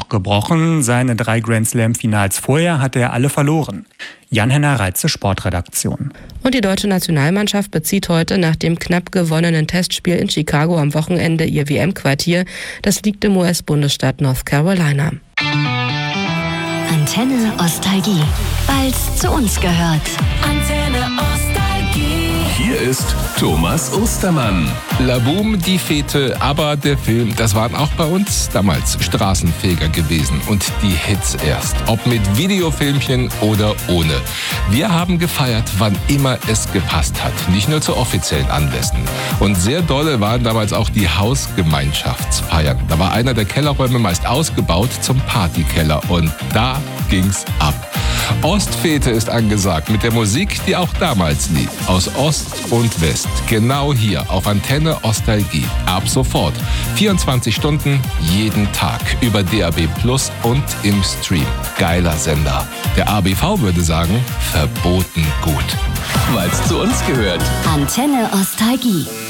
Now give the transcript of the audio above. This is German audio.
auch gebrochen. Seine 3 Grand-Slam-Finals vorher hatte er alle verloren. Jan-Henner Reitze, Sportredaktion. Und die deutsche Nationalmannschaft bezieht heute nach dem knapp gewonnenen Testspiel in Chicago am Wochenende ihr WM-Quartier. Das liegt im US-Bundesstaat North Carolina. Antenne Ostalgie, weil's zu uns gehört. Antenne Ostalgie. Hier ist Thomas Ostermann. Laboom, die Fete, aber der Film, das waren auch bei uns damals Straßenfeger gewesen. Und die Hits erst, ob mit Videofilmchen oder ohne. Wir haben gefeiert, wann immer es gepasst hat, nicht nur zu offiziellen Anlässen. Und sehr dolle waren damals auch die Hausgemeinschaftsfeiern. Da war einer der Kellerräume meist ausgebaut zum Partykeller und da ging's ab. Ostfete ist angesagt mit der Musik, die auch damals lief. Aus Ost und West. Genau hier auf Antenne Ostalgie. Ab sofort. 24 Stunden, jeden Tag. Über DAB Plus und im Stream. Geiler Sender. Der ABV würde sagen, verboten gut. Weil's zu uns gehört. Antenne Ostalgie.